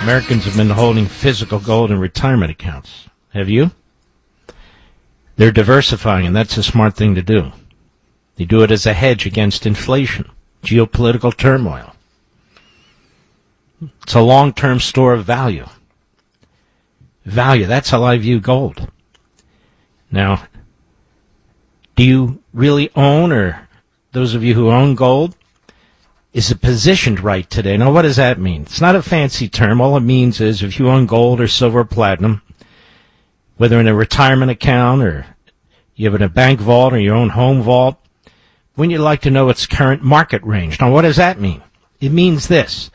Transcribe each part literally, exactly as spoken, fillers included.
Americans have been holding physical gold in retirement accounts. Have you? They're diversifying, and that's a smart thing to do. They do it as a hedge against inflation, geopolitical turmoil. It's a long-term store of value. Value, that's how I view gold. Now, do you really own, or those of you who own gold, is it positioned right today? Now, what does that mean? It's not a fancy term. All it means is if you own gold or silver or platinum, whether in a retirement account or you have it in a bank vault or your own home vault, wouldn't you like to know its current market range? Now, what does that mean? It means this.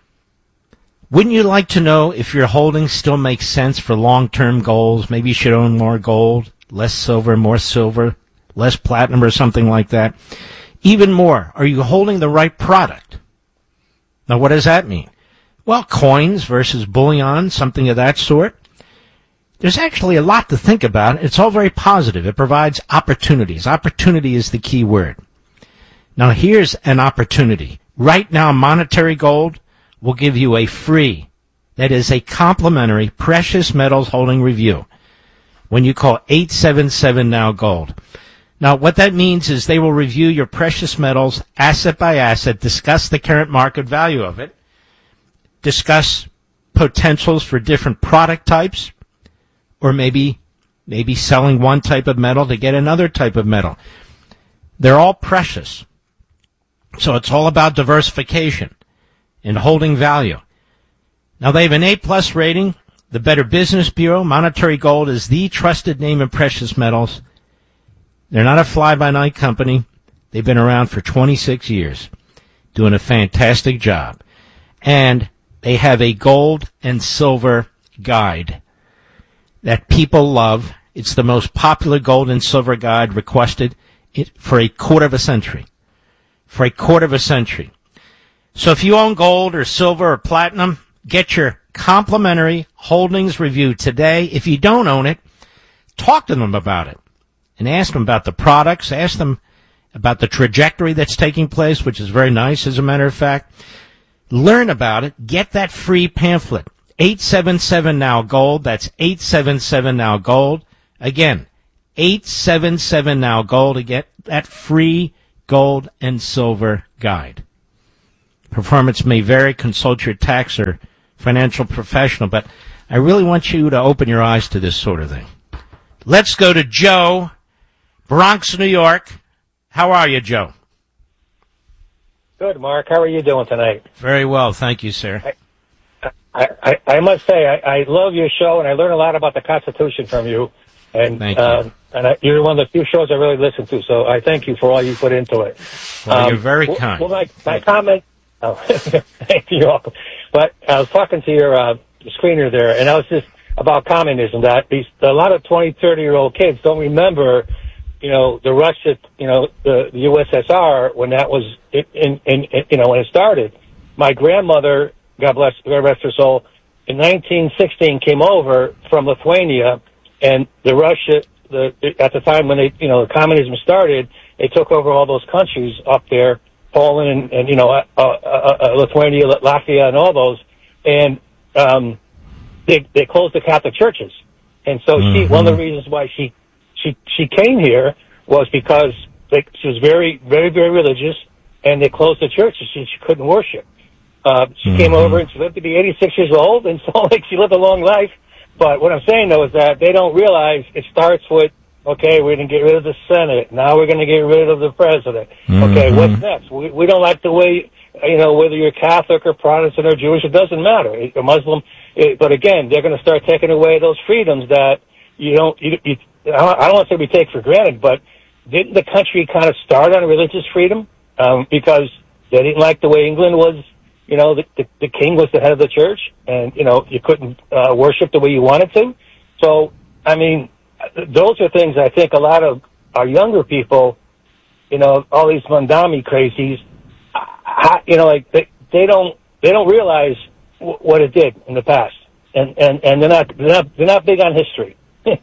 Wouldn't you like to know if your holdings still make sense for long-term goals? Maybe you should own more gold, less silver, more silver, less platinum or something like that. Even more, are you holding the right product? Now, what does that mean? Well, coins versus bullion, something of that sort. There's actually a lot to think about. It's all very positive. It provides opportunities. Opportunity is the key word. Now, here's an opportunity. Right now, monetary gold will give you a free, that is a complimentary precious metals holding review when you call eight seven seven now gold. Now, what that means is they will review your precious metals asset by asset, discuss the current market value of it, discuss potentials for different product types, or maybe maybe selling one type of metal to get another type of metal. They're all precious. So it's all about diversification and holding value. Now, they have an A-plus rating. The Better Business Bureau, Monetary Gold is the trusted name in precious metals. They're not a fly-by-night company. They've been around for twenty-six years, doing a fantastic job. And they have a gold and silver guide that people love. It's the most popular gold and silver guide requested for a quarter of a century. For a quarter of a century. So if you own gold or silver or platinum, get your complimentary holdings review today. If you don't own it, talk to them about it. And ask them about the products, ask them about the trajectory that's taking place, which is very nice, as a matter of fact. Learn about it. Get that free pamphlet. eight seven seven now gold. That's eight seven seven now gold. Again, eight seven seven now gold to get that free gold and silver guide. Performance may vary. Consult your tax or financial professional, but I really want you to open your eyes to this sort of thing. Let's go to Joe, Bronx, New York. How are you, Joe? Good, Mark. How are you doing tonight? Very well. Thank you, sir. I, I, I, I must say, I, I love your show, and I learn a lot about the Constitution from you. And, thank you. Um, and I, you're one of the few shows I really listen to, so I thank you for all you put into it. Well, um, you're very well, kind. Well, my, my comment... Oh, thank you. Welcome. But I was talking to your uh, screener there, and I was just about communism, that these, a lot of twenty, thirty-year-old kids don't remember, you know, the Russia, you know, the, the U S S R when that was, in, in, in, you know, when it started. My grandmother, God bless, God rest her soul, in nineteen sixteen came over from Lithuania, and the Russia, the, at the time when they, you know, communism started, they took over all those countries up there, Poland and, and you know, uh, uh, uh, Lithuania, Latvia, and all those, and um, they they closed the Catholic churches, and so mm-hmm. she one of the reasons why she she she came here was because they, she was very very very religious, and they closed the churches. She, she couldn't worship. Uh, she mm-hmm. came over and she lived to be eighty-six years old, and so like she lived a long life. But what I'm saying though is that they don't realize it starts with, okay, we're going to get rid of the Senate. Now we're going to get rid of the president. Mm-hmm. Okay, what's next? We, we don't like the way, you know, whether you're Catholic or Protestant or Jewish, it doesn't matter. A Muslim, it, but again, they're going to start taking away those freedoms that you don't, you, you, I don't want to say we take for granted, but didn't the country kind of start on religious freedom? Um, because they didn't like the way England was, you know, the, the, the king was the head of the church, and, you know, you couldn't uh, worship the way you wanted to. So, I mean, those are things I think a lot of our younger people, you know, all these Mandami crazies, you know, like they, they don't they don't realize w- what it did in the past, and and and they're not they're not they're not big on history.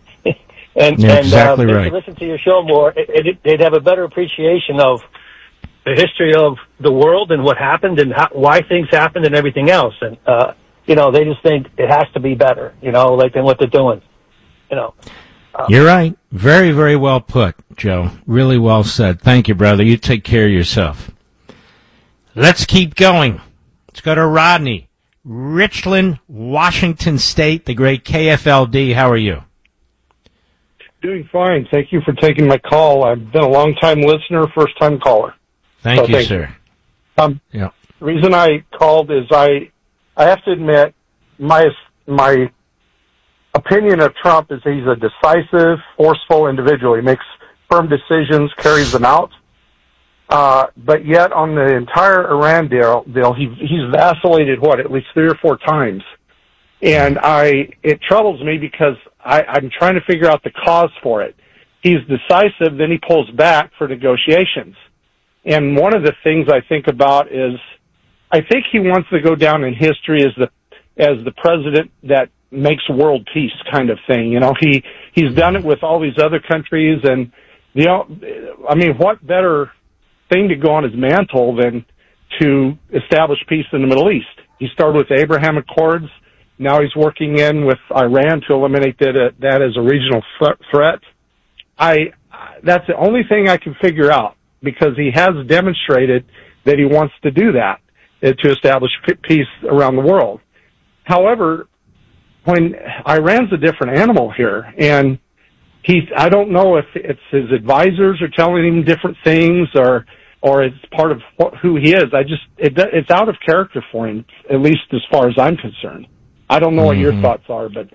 and yeah, and exactly um, right. if you listen to your show more, it, it, they'd have a better appreciation of the history of the world and what happened and how, why things happened and everything else. And uh, you know, they just think it has to be better, you know, like than what they're doing, you know. Um, You're right. Very, very well put, Joe. Really well said. Thank you, brother. You take care of yourself. Let's keep going. Let's go to Rodney. Richland, Washington State, the great K F L D. How are you? Doing fine. Thank you for taking my call. I've been a long-time listener, first-time caller. Thank so you, thank sir. You. Um, yeah. The reason I called is I, I have to admit, my my opinion of Trump is he's a decisive, forceful individual. He makes firm decisions, carries them out. Uh, but yet, on the entire Iran deal, deal he, he's vacillated, what, at least three or four times. And I, it troubles me because I, I'm trying to figure out the cause for it. He's decisive, then he pulls back for negotiations. And one of the things I think about is, I think he wants to go down in history as the, as the president that makes world peace kind of thing. You know, he, he's done it with all these other countries, and, you know, I mean, what better thing to go on his mantle than to establish peace in the Middle East? He started with the Abraham Accords. Now he's working in with Iran to eliminate that, that as a regional threat. I, that's the only thing I can figure out, because he has demonstrated that he wants to do that, uh, to establish peace around the world. However, when Iran's a different animal here, and he, I don't know if it's his advisors are telling him different things, or, or it's part of what, who he is. I just, it, it's out of character for him, at least as far as I'm concerned. I don't know what your thoughts are, but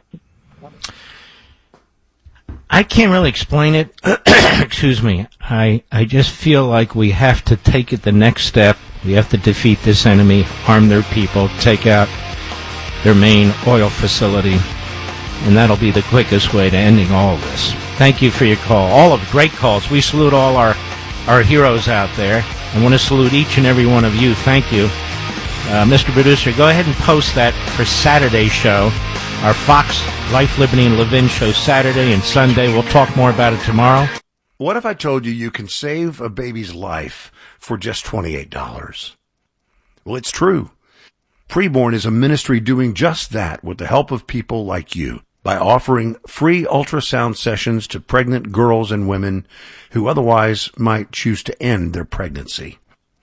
I can't really explain it. Excuse me. I, I just feel like we have to take it the next step. We have to defeat this enemy, harm their people, take out their main oil facility, and that'll be the quickest way to ending all of this. Thank you for your call. All of great calls. We salute all our, our heroes out there. I want to salute each and every one of you. Thank you. Uh, Mister Producer, go ahead and post that for Saturday's show. Our Fox, Life, Liberty, and Levin show Saturday and Sunday. We'll talk more about it tomorrow. What if I told you you can save a baby's life for just twenty-eight dollars? Well, it's true. Preborn is a ministry doing just that with the help of people like you, by offering free ultrasound sessions to pregnant girls and women who otherwise might choose to end their pregnancy.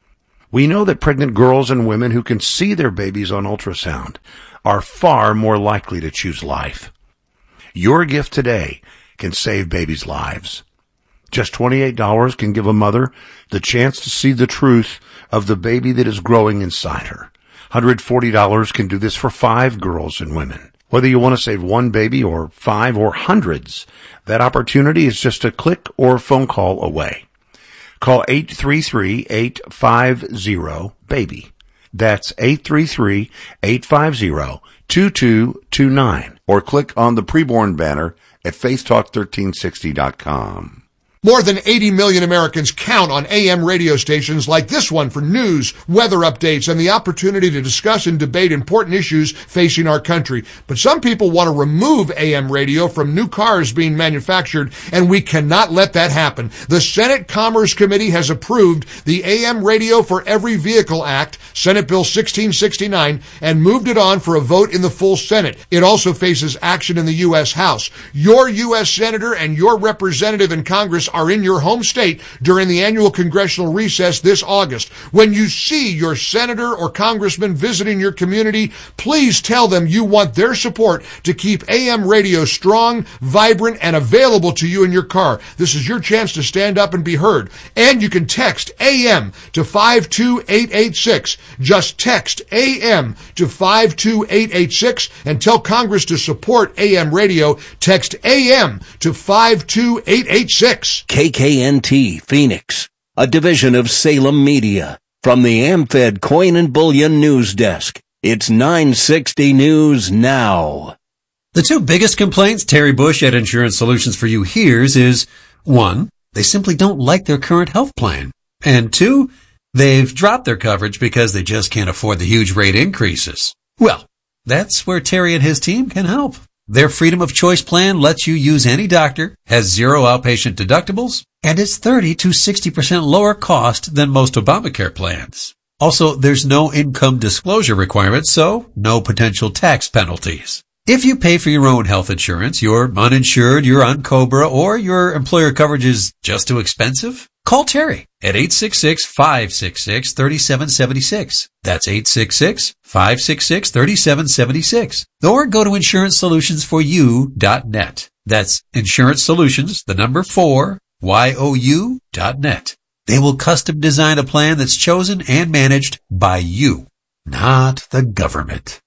We know that pregnant girls and women who can see their babies on ultrasound are far more likely to choose life. Your gift today can save babies' lives. Just twenty-eight dollars can give a mother the chance to see the truth of the baby that is growing inside her. one hundred forty dollars can do this for five girls and women. Whether you want to save one baby or five or hundreds, that opportunity is just a click or phone call away. Call eight three three, eight five zero, BABY. That's eight three three, eight five zero, two two two nine. Or click on the Preborn banner at faith talk thirteen sixty dot com. More than eighty million Americans count on A M radio stations like this one for news, weather updates, and the opportunity to discuss and debate important issues facing our country. But some people want to remove A M radio from new cars being manufactured, and we cannot let that happen. The Senate Commerce Committee has approved the A M Radio for Every Vehicle Act, Senate Bill sixteen sixty-nine, and moved it on for a vote in the full Senate. It also faces action in the U S House. Your U S Senator and your representative in Congress are in your home state during the annual congressional recess this August. When you see your senator or congressman visiting your community, please tell them you want their support to keep A M radio strong, vibrant, and available to you in your car. This is your chance to stand up and be heard. And you can text A M to five two eight eight six. Just text A M to five two eight eight six and tell Congress to support A M radio. Text A M to five two eight eight six. K K N T Phoenix, a division of Salem Media. From the AmFed Coin and Bullion News Desk, it's nine sixty News Now. The two biggest complaints Terry Bush at Insurance Solutions for You hears is, one, they simply don't like their current health plan, and two, they've dropped their coverage because they just can't afford the huge rate increases. Well, that's where Terry and his team can help. Their Freedom of Choice plan lets you use any doctor, has zero outpatient deductibles, and is thirty to sixty percent lower cost than most Obamacare plans. Also, there's no income disclosure requirement, so no potential tax penalties. If you pay for your own health insurance, you're uninsured, you're on COBRA, or your employer coverage is just too expensive, call Terry at eight six six, five six six, three seven seven six. That's eight six six, five six six, three seven seven six. Or go to insurance solutions for you dot net. That's Insurance Solutions, the number four, Y O U dot net. They will custom design a plan that's chosen and managed by you, not the government.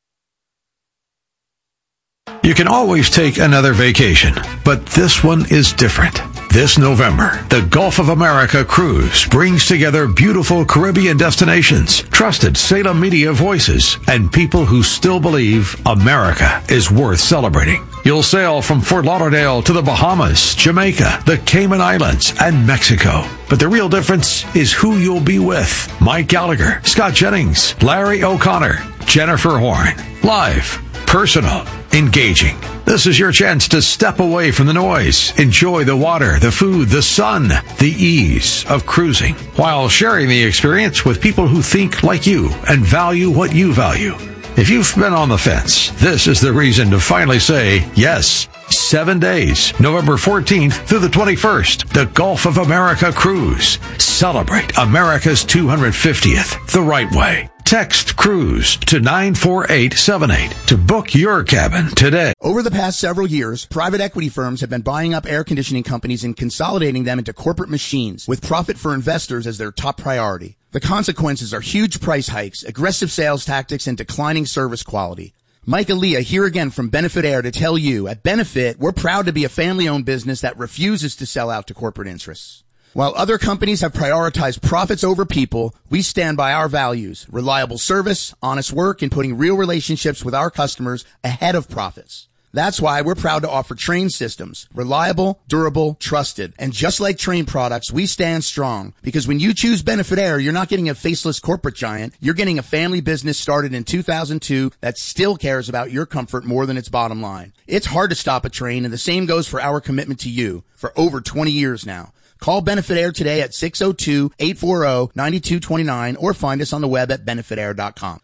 You can always take another vacation, but this one is different. This November, the Gulf of America Cruise brings together beautiful Caribbean destinations, trusted Salem media voices, and people who still believe America is worth celebrating. You'll sail from Fort Lauderdale to the Bahamas, Jamaica, the Cayman Islands, and Mexico. But the real difference is who you'll be with. Mike Gallagher, Scott Jennings, Larry O'Connor, Jennifer Horn. Live, personal, engaging. This is your chance to step away from the noise, enjoy the water, the food, the sun, the ease of cruising, while sharing the experience with people who think like you and value what you value. If you've been on the fence, this is the reason to finally say yes. Seven days, November fourteenth through the twenty-first, the Gulf of America Cruise. Celebrate America's two hundred fiftieth the right way. Text CRUISE to nine four eight seven eight to book your cabin today. Over the past several years, private equity firms have been buying up air conditioning companies and consolidating them into corporate machines, with profit for investors as their top priority. The consequences are huge price hikes, aggressive sales tactics, and declining service quality. Mike Aaliyah here again from Benefit Air to tell you, at Benefit, we're proud to be a family-owned business that refuses to sell out to corporate interests. While other companies have prioritized profits over people, we stand by our values, reliable service, honest work, and putting real relationships with our customers ahead of profits. That's why we're proud to offer Trane systems, reliable, durable, trusted. And just like Trane products, we stand strong, because when you choose Benefit Air, you're not getting a faceless corporate giant. You're getting a family business started in two thousand two that still cares about your comfort more than its bottom line. It's hard to stop a train, and the same goes for our commitment to you for over twenty years now. Call Benefit Air today at six oh two, eight four zero, nine two two nine or find us on the web at benefit air dot com.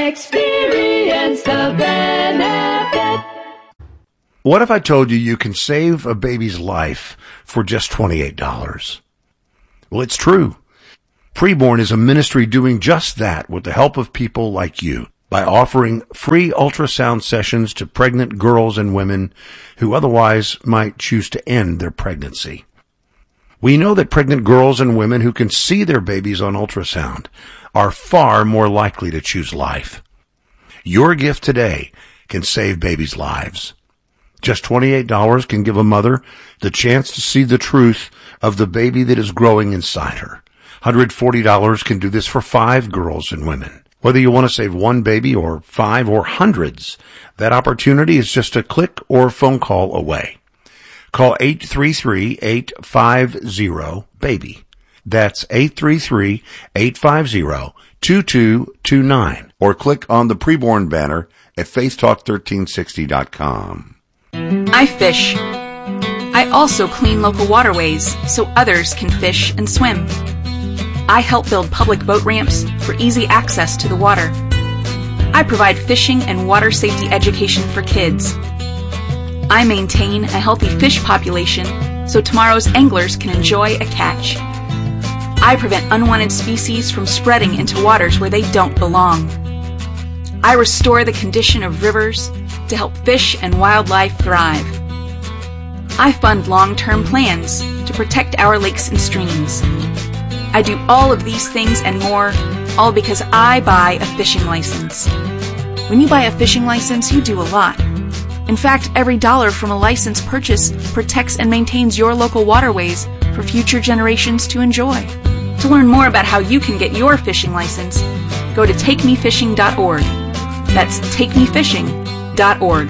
Experience the benefit. What if I told you you can save a baby's life for just twenty-eight dollars? Well, it's true. Preborn is a ministry doing just that with the help of people like you by offering free ultrasound sessions to pregnant girls and women who otherwise might choose to end their pregnancy. We know that pregnant girls and women who can see their babies on ultrasound are far more likely to choose life. Your gift today can save babies' lives. Just twenty-eight dollars can give a mother the chance to see the truth of the baby that is growing inside her. one hundred forty dollars can do this for five girls and women. Whether you want to save one baby or five or hundreds, that opportunity is just a click or phone call away. Call eight three three, eight five zero, BABY. That's eight three three, eight five zero, two two two nine. Or click on the Preborn banner at faith talk thirteen sixty dot com. I fish. I also clean local waterways so others can fish and swim. I help build public boat ramps for easy access to the water. I provide fishing and water safety education for kids. I maintain a healthy fish population so tomorrow's anglers can enjoy a catch. I prevent unwanted species from spreading into waters where they don't belong. I restore the condition of rivers to help fish and wildlife thrive. I fund long-term plans to protect our lakes and streams. I do all of these things and more, all because I buy a fishing license. When you buy a fishing license, you do a lot. In fact, every dollar from a license purchase protects and maintains your local waterways for future generations to enjoy. To learn more about how you can get your fishing license, go to take me fishing dot org. That's take me fishing dot org.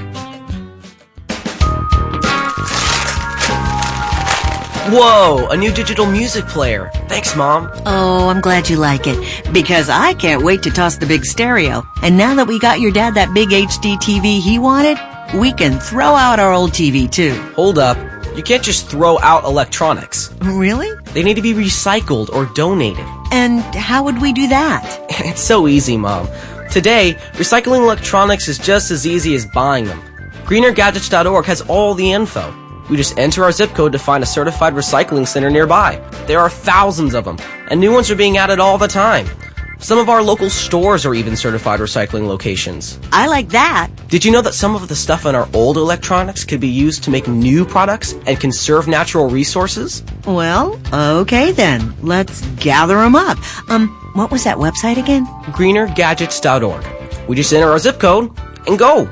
Whoa, a new digital music player. Thanks, Mom. Oh, I'm glad you like it, because I can't wait to toss the big stereo. And now that we got your dad that big H D T V he wanted, we can throw out our old T V too. Hold up. You can't just throw out electronics. Really? They need to be recycled or donated. And how would we do that? It's so easy, Mom. Today, recycling electronics is just as easy as buying them. greener gadgets dot org has all the info. We just enter our zip code to find a certified recycling center nearby. There are thousands of them, and new ones are being added all the time. Some of our local stores are even certified recycling locations. I like that. Did you know that some of the stuff in our old electronics could be used to make new products and conserve natural resources? Well, okay then. Let's gather them up. Um, what was that website again? greener gadgets dot org. We just enter our zip code and go.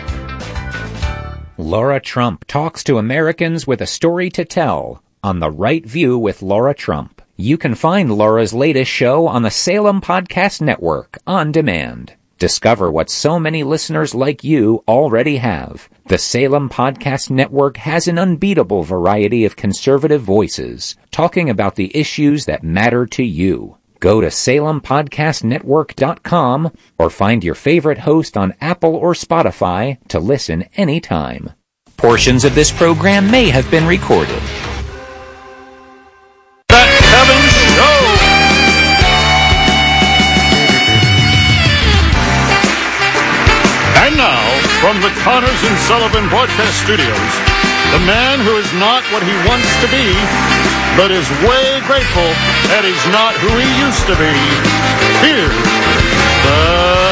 Laura Trump talks to Americans with a story to tell on The Right View with Laura Trump. You can find Laura's latest show on the Salem Podcast Network on demand. Discover what so many listeners like you already have. The Salem Podcast Network has an unbeatable variety of conservative voices talking about the issues that matter to you. Go to salem podcast network dot com or find your favorite host on Apple or Spotify to listen anytime. Portions of this program may have been recorded. That Kevin Show! And now, from the Connors and Sullivan Broadcast Studios, the man who is not what he wants to be, but is way grateful that he's not who he used to be. Here's the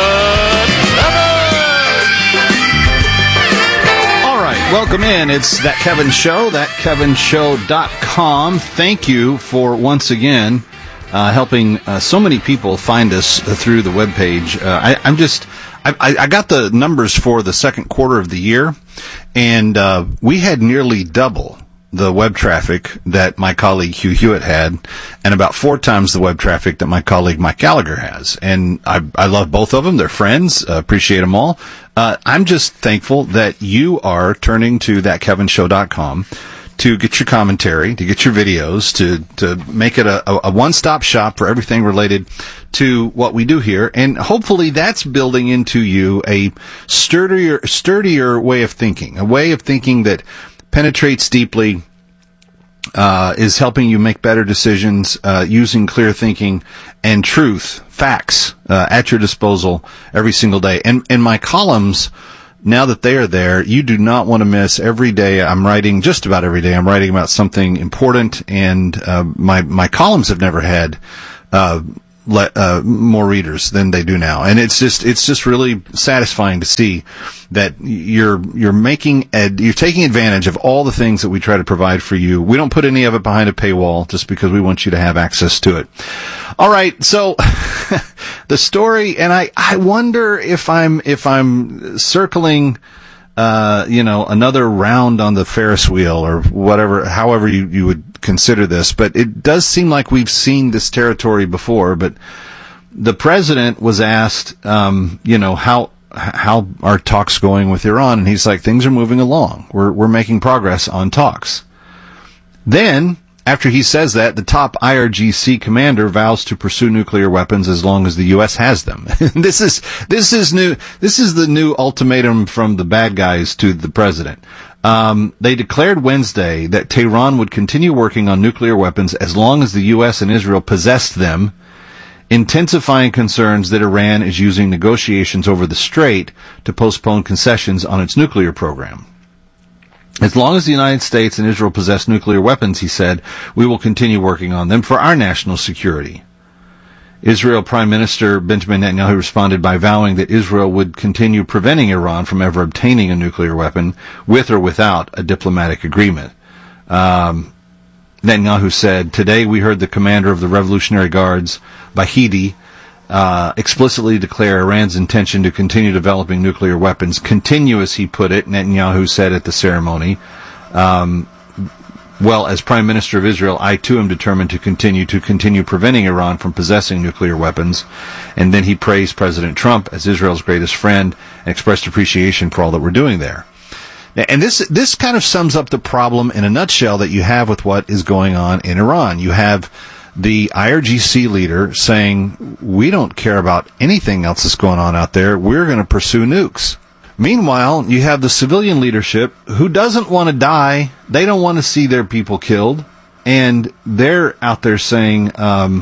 Kevin! All right, welcome in. It's That Kevin Show, that kevin show dot com. Thank you for once again uh, helping uh, so many people find us through the webpage. Uh, I, I'm just... I, I got the numbers for the second quarter of the year, and uh, we had nearly double the web traffic that my colleague Hugh Hewitt had, and about four times the web traffic that my colleague Mike Gallagher has. And I, I love both of them. They're friends. Uh, appreciate them all. Uh, I'm just thankful that you are turning to that kevin show dot com to get your commentary, to get your videos, to, to make it a, a one-stop shop for everything related to what we do here. And hopefully that's building into you a sturdier, sturdier way of thinking, a way of thinking that penetrates deeply, uh, is helping you make better decisions, uh, using clear thinking and truth, facts, uh, at your disposal every single day. And, and my columns, now that they are there, you do not want to miss. Every day I'm writing, just about every day I'm writing about something important, and uh, my my columns have never had uh, le- uh more readers than they do now, and it's just it's just really satisfying to see that you're you're making ed- you're taking advantage of all the things that we try to provide for you. We don't put any of it behind a paywall just because we want you to have access to it. All right, so the story, and I, I wonder if I'm if I'm circling, uh, you know, another round on the Ferris wheel or whatever, however you, you would consider this. But it does seem like we've seen this territory before. But the president was asked, um, you know, how how are talks going with Iran, and he's like, things are moving along. We're we're making progress on talks. Then, after he says that, the top I R G C commander vows to pursue nuclear weapons as long as the U S has them. this is this is new. This is the new ultimatum from the bad guys to the president. Um, they declared Wednesday that Tehran would continue working on nuclear weapons as long as the U S and Israel possessed them, intensifying concerns that Iran is using negotiations over the Strait to postpone concessions on its nuclear program. As long as the United States and Israel possess nuclear weapons, he said, we will continue working on them for our national security. Israel Prime Minister Benjamin Netanyahu responded by vowing that Israel would continue preventing Iran from ever obtaining a nuclear weapon, with or without a diplomatic agreement. Um, Netanyahu said, today we heard the commander of the Revolutionary Guards, Bahidi, Uh, explicitly declare Iran's intention to continue developing nuclear weapons. Continue, as he put it, Netanyahu said at the ceremony. Um, well, as Prime Minister of Israel, I too am determined to continue to continue preventing Iran from possessing nuclear weapons. And then he praised President Trump as Israel's greatest friend and expressed appreciation for all that we're doing there. And this this kind of sums up the problem in a nutshell that you have with what is going on in Iran. You have the I R G C leader saying, we don't care about anything else that's going on out there. We're going to pursue nukes. Meanwhile, you have the civilian leadership who doesn't want to die. They don't want to see their people killed. And they're out there saying, um,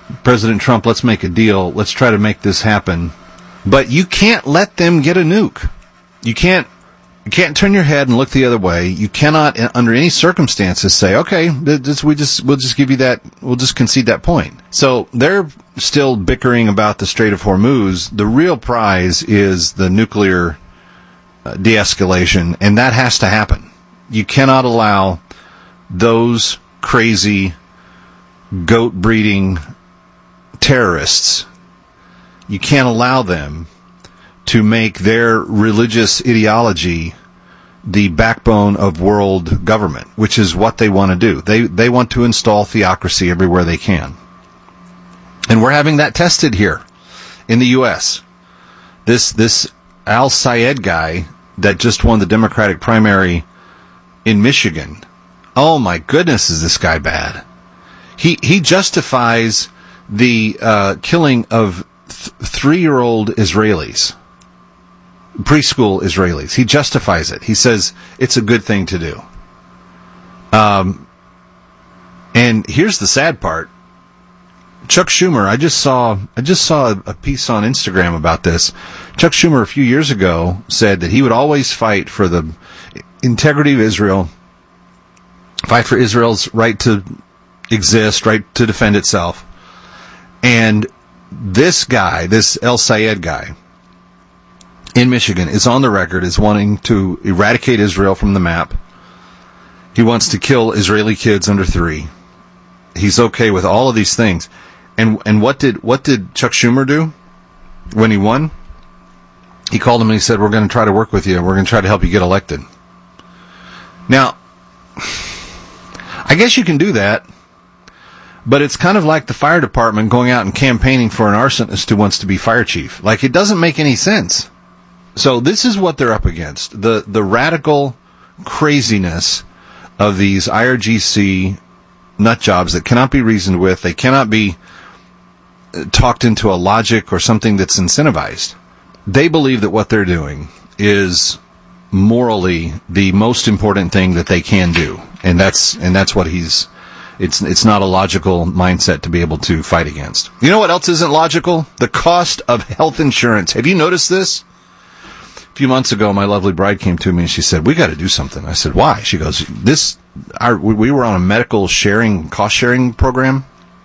President Trump, let's make a deal. Let's try to make this happen. But you can't let them get a nuke. You can't, you can't turn your head and look the other way. You cannot, under any circumstances, say, okay, this, we just, we'll just give you that, we'll just concede that point. So they're still bickering about the Strait of Hormuz. The real prize is the nuclear uh, de-escalation, and that has to happen. You cannot allow those crazy goat breeding terrorists, you can't allow them to make their religious ideology the backbone of world government, which is what they want to do. They they want to install theocracy everywhere they can. And we're having that tested here in the U S. This this Al-Sayed guy that just won the Democratic primary in Michigan. Oh my goodness, is this guy bad. He he justifies the uh, killing of th- three-year-old Israelis, preschool Israelis. He justifies it. He says it's a good thing to do. Um, and here's the sad part. Chuck Schumer, I just saw I just saw a, a piece on Instagram about this. Chuck Schumer a few years ago said that he would always fight for the integrity of Israel, fight for Israel's right to exist, right to defend itself. And this guy, this El-Sayed guy in Michigan is on the record as wanting to eradicate Israel from the map. He wants to kill Israeli kids under three. He's okay with all of these things. And and what did what did Chuck Schumer do when he won? He called him and he said, we're going to try to work with you. We're going to try to help you get elected. Now, I guess you can do that. But it's kind of like the fire department going out and campaigning for an arsonist who wants to be fire chief. Like, it doesn't make any sense. So this is what they're up against. The the radical craziness of these I R G C nut jobs that cannot be reasoned with. They cannot be talked into a logic or something that's incentivized. They believe that what they're doing is morally the most important thing that they can do. And that's and that's what he's... It's it's not a logical mindset to be able to fight against. You know what else isn't logical? The cost of health insurance. Have you noticed this? A few months ago, my lovely bride came to me and she said, we got to do something. I said, why? She goes, this, our, we were on a medical sharing, cost sharing program.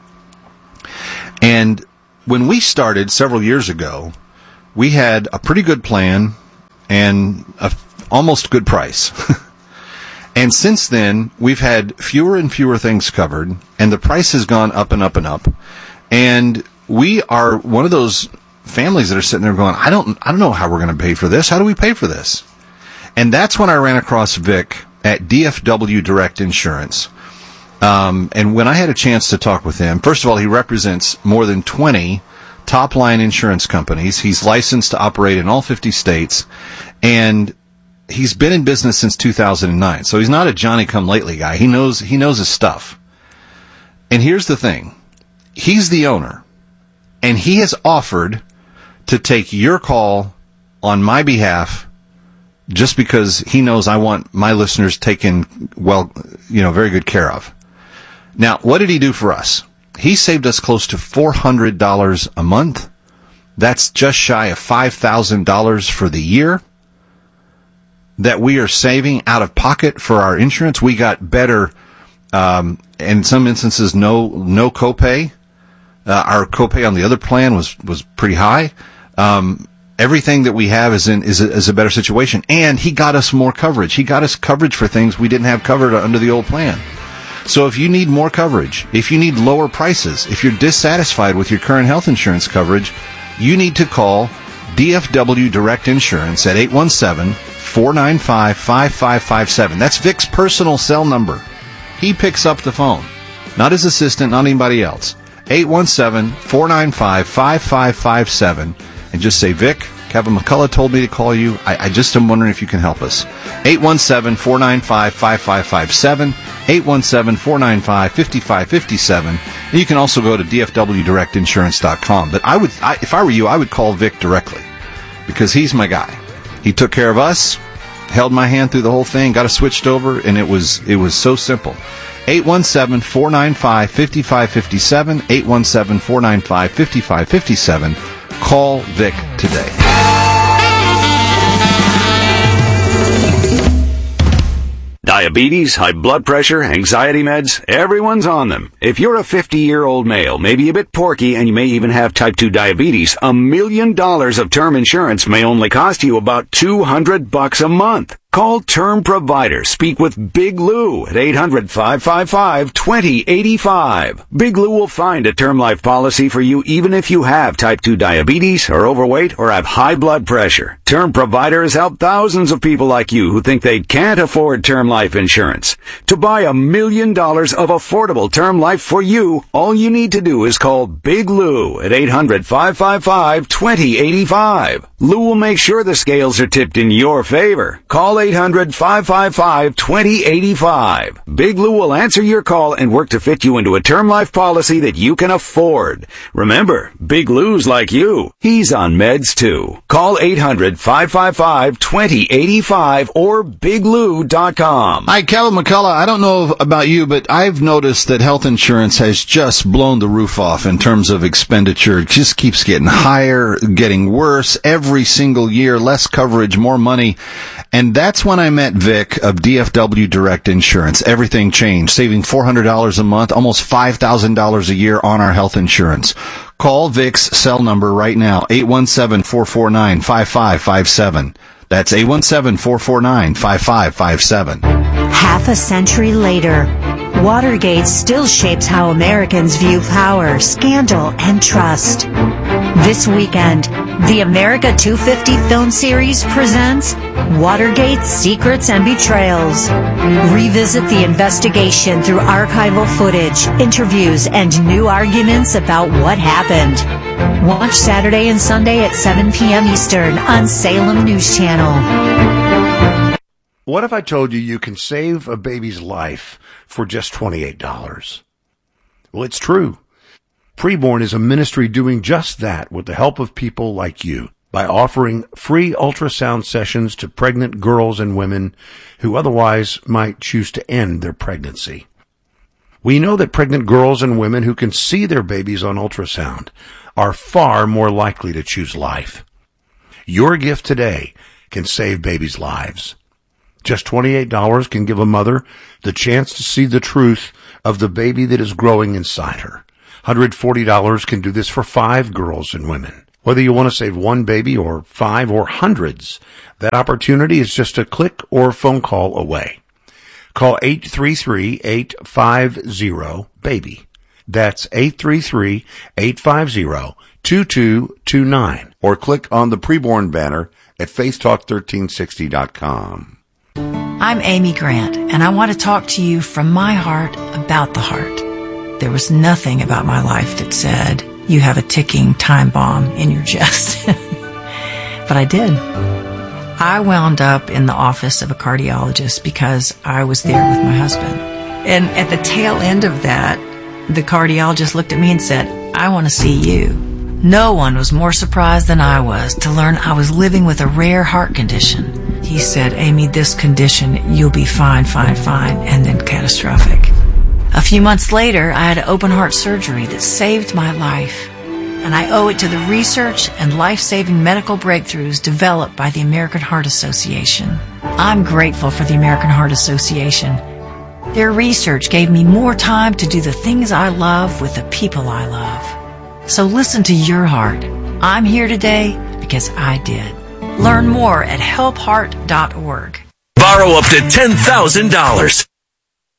And when we started several years ago, we had a pretty good plan and a almost good price. And since then, we've had fewer and fewer things covered, and the price has gone up and up and up. And we are one of those families that are sitting there going, I don't, I don't know how we're going to pay for this. How do we pay for this? And that's when I ran across Vic at D F W Direct Insurance. Um, and when I had a chance to talk with him, first of all, he represents more than twenty top-line insurance companies. He's licensed to operate in all fifty states, and he's been in business since two thousand nine, so he's not a Johnny-come-lately guy. He knows he knows his stuff. And here's the thing. He's the owner, and he has offered to take your call on my behalf just because he knows I want my listeners taken, well, you know, very good care of. Now, what did he do for us? He saved us close to four hundred dollars a month. That's just shy of five thousand dollars for the year that we are saving out of pocket for our insurance. We got better, um, in some instances, no no copay. Uh, our copay on the other plan was was pretty high. Um, everything that we have is in is a, is a better situation, and he got us more coverage. He got us coverage for things we didn't have covered under the old plan. So if you need more coverage, if you need lower prices, if you're dissatisfied with your current health insurance coverage, you need to call D F W Direct Insurance at eight one seven, four nine five, five five five seven. That's Vic's personal cell number. He picks up the phone, not his assistant, not anybody else. eight one seven, four nine five, five five five seven, and just say, Vic, Kevin McCullough told me to call you. I, I just am wondering if you can help us. eight one seven, four nine five, five five five seven, eight one seven, four nine five, five five five seven. And you can also go to D F W direct insurance dot com. But I would, I, if I were you, I would call Vic directly because he's my guy. He took care of us, held my hand through the whole thing, got us switched over, and it was it was so simple. eight one seven, four nine five, five five five seven, eight one seven, four nine five, five five five seven. Call Vic today. Diabetes, high blood pressure, anxiety meds, everyone's on them. If you're a fifty-year-old male, maybe a bit porky, and you may even have type two diabetes, a million dollars of term insurance may only cost you about two hundred bucks a month. Call Term Provider. Speak with Big Lou at eight hundred, five five five, two zero eight five. Big Lou will find a term life policy for you even if you have type two diabetes, are overweight, or have high blood pressure. Term Provider has helped thousands of people like you who think they can't afford term life insurance. To buy a million dollars of affordable term life for you, all you need to do is call Big Lou at eight hundred, five five five, two zero eight five. Lou will make sure the scales are tipped in your favor. Call eight hundred, five five five, two zero eight five. Big Lou will answer your call and work to fit you into a term life policy that you can afford. Remember, Big Lou's like you. He's on meds too. Call eight hundred, five five five, two zero eight five or big lou dot com. Hi, Kevin McCullough. I don't know about you, but I've noticed that health insurance has just blown the roof off in terms of expenditure. It just keeps getting higher, getting worse every single year, less coverage, more money. And that's when I met Vic of D F W Direct Insurance. Everything changed, saving four hundred dollars a month, almost five thousand dollars a year on our health insurance. Call Vic's cell number right now, eight one seven, four four nine, five five five seven. That's eight one seven, four four nine, five five five seven. Half a century later, Watergate still shapes how Americans view power, scandal, and trust. This weekend, the America two fifty film series presents Watergate Secrets and Betrayals. Revisit the investigation through archival footage, interviews, and new arguments about what happened. Watch Saturday and Sunday at seven p.m. Eastern on Salem News Channel. What if I told you you can save a baby's life for just twenty-eight dollars? Well, it's true. Preborn is a ministry doing just that with the help of people like you by offering free ultrasound sessions to pregnant girls and women who otherwise might choose to end their pregnancy. We know that pregnant girls and women who can see their babies on ultrasound are far more likely to choose life. Your gift today can save babies' lives. Just twenty-eight dollars can give a mother the chance to see the truth of the baby that is growing inside her. one hundred forty dollars can do this for five girls and women. Whether you want to save one baby or five or hundreds, that opportunity is just a click or phone call away. Call eight three three, eight five zero, BABY. That's eight three three, eight five zero, two two two nine. Or click on the Preborn banner at faith talk thirteen sixty dot com. I'm Amy Grant, and I want to talk to you from my heart about the heart. There was nothing about my life that said, you have a ticking time bomb in your chest. But I did. I wound up in the office of a cardiologist because I was there with my husband. And at the tail end of that, the cardiologist looked at me and said, I want to see you. No one was more surprised than I was to learn I was living with a rare heart condition. He said, Amy, this condition, you'll be fine, fine, fine, and then catastrophic. A few months later, I had open heart surgery that saved my life. And I owe it to the research and life-saving medical breakthroughs developed by the American Heart Association. I'm grateful for the American Heart Association. Their research gave me more time to do the things I love with the people I love. So listen to your heart. I'm here today because I did. Learn more at help heart dot org. Borrow up to ten thousand dollars.